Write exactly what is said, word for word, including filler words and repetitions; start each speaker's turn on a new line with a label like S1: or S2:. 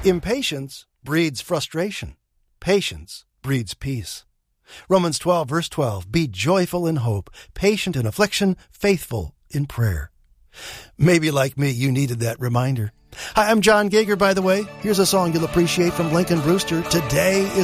S1: Impatience breeds frustration. Patience breeds peace. Romans twelve, verse twelve, be joyful in hope, patient in affliction, faithful in prayer. Maybe like me, you needed that reminder. Hi, I'm John Gager, by the way. Here's a song you'll appreciate from Lincoln Brewster. Today is